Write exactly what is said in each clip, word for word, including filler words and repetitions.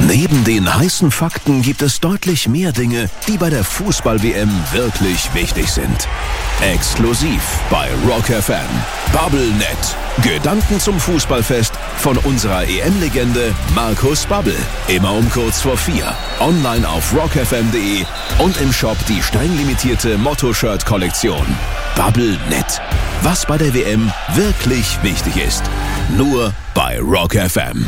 Neben den heißen Fakten gibt es deutlich mehr Dinge, die bei der Fußball-W M wirklich wichtig sind. Exklusiv bei Rock F M. Bubblenet. Gedanken zum Fußballfest von unserer E M-Legende Markus Babbel. Immer um kurz vor vier. Online auf rock f m punkt d e und im Shop die streng limitierte Motto-Shirt-Kollektion. Bubblenet. Was bei der W M wirklich wichtig ist. Nur bei Rock F M.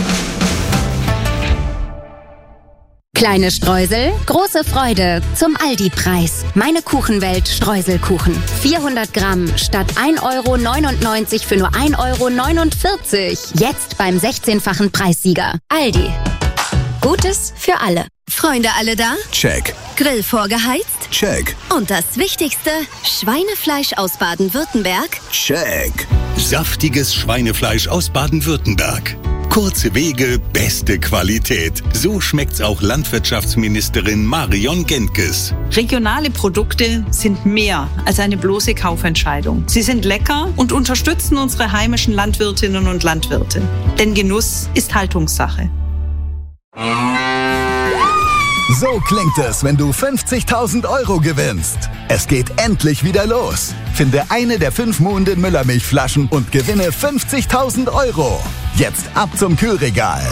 Kleine Streusel, große Freude zum Aldi-Preis. Meine Kuchenwelt Streuselkuchen. vierhundert Gramm statt ein Euro neunundneunzig für nur ein Euro neunundvierzig. Jetzt beim sechzehnfachen Preissieger. Aldi. Gutes für alle. Freunde alle da? Check. Grill vorgeheizt? Check. Und das Wichtigste, Schweinefleisch aus Baden-Württemberg? Check. Saftiges Schweinefleisch aus Baden-Württemberg. Kurze Wege, beste Qualität. So schmeckt's auch Landwirtschaftsministerin Marion Gentges. Regionale Produkte sind mehr als eine bloße Kaufentscheidung. Sie sind lecker und unterstützen unsere heimischen Landwirtinnen und Landwirte. Denn Genuss ist Haltungssache. So klingt es, wenn du fünfzigtausend Euro gewinnst. Es geht endlich wieder los. Finde eine der fünf Muhnden Müllermilchflaschen und gewinne fünfzigtausend Euro. Jetzt ab zum Kühlregal.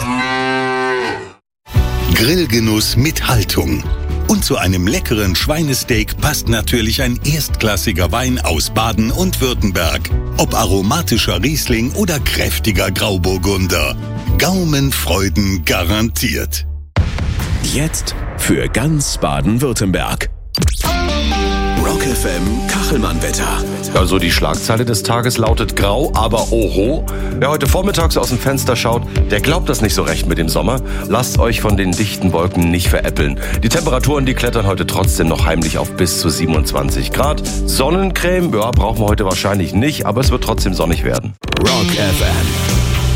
Grillgenuss mit Haltung. Und zu einem leckeren Schweinesteak passt natürlich ein erstklassiger Wein aus Baden und Württemberg. Ob aromatischer Riesling oder kräftiger Grauburgunder. Gaumenfreuden garantiert. Jetzt für ganz Baden-Württemberg. Rock F M Kachelmann-Wetter. Also die Schlagzeile des Tages lautet grau, aber oho. Wer heute vormittags aus dem Fenster schaut, der glaubt das nicht so recht mit dem Sommer. Lasst euch von den dichten Wolken nicht veräppeln. Die Temperaturen, die klettern heute trotzdem noch heimlich auf bis zu siebenundzwanzig Grad. Sonnencreme, ja, brauchen wir heute wahrscheinlich nicht, aber es wird trotzdem sonnig werden. Rock F M.